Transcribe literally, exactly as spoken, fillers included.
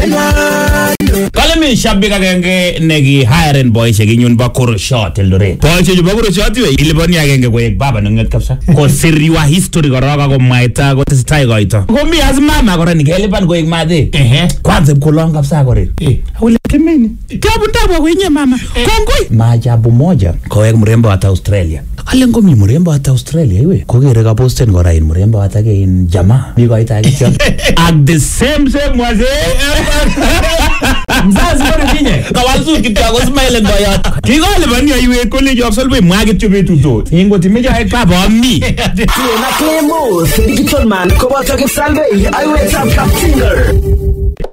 Kale mi shabik agenge neki hiren boyshek inyun ba Kurushot Eldoret. Boyshek chu ba Kurushot we iliponi agenge koek baba nenget kabisa. Kosiriwa history korok akomwaita kotesetai koito. Komi as mama kora nikelipan koek madhe. Ehe. Kwanza mkolong kabisa korir. Eh. Ule kimeni. Tabu tabu kwenye mama. Kongoi. Maajabu moja koek mrembo hata Australia. Kale ngomi mrembo hata Australia iwe. Kokere ka posten kora in mrembo hata ke in jamaa. Mi koita akisha. At the same same waze. Mzazi kore kinye. Kawalsu kitu ako smile ngoyot. Kikole bani iwe college of Solway mwagit chubetu to. Ingo timeja ek papa mi. Na Claymore, Digital Man, Kobata Salve, I wake up singer.